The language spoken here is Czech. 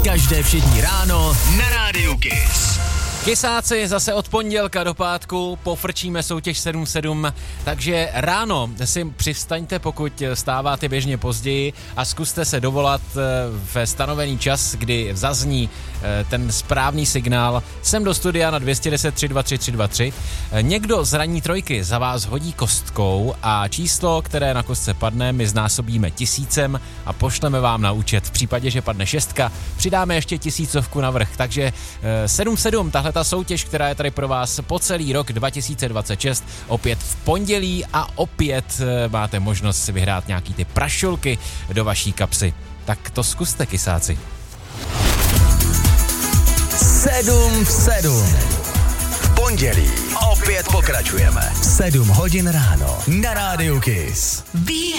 Každé všední ráno na Rádiu Kiss. Kysáci, zase od pondělka do pátku pofrčíme soutěž 7-7, takže ráno si přistaňte, pokud stáváte běžně později a zkuste se dovolat ve stanovený čas, kdy zazní ten správný signál sem do studia na 210 323 323. Někdo z ranní trojky za vás hodí kostkou a číslo, které na kostce padne, my znásobíme 1000 a pošleme vám na účet. V případě, že padne 6, přidáme ještě 1000 navrch, takže 7-7, tahle ta soutěž, která je tady pro vás po celý rok 2026, opět v pondělí a opět máte možnost si vyhrát nějaký ty prašulky do vaší kapsy. Tak to zkuste, kysáci. 7-7. V pondělí opět pokračujeme. 7 hodin ráno na Rádiu Kiss.